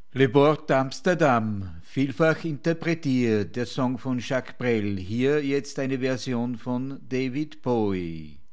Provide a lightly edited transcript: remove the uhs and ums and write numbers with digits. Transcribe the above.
Le Port d'Amsterdam, vielfach interpretiert, der Song von Jacques Brel, hier jetzt eine Version von David Bowie.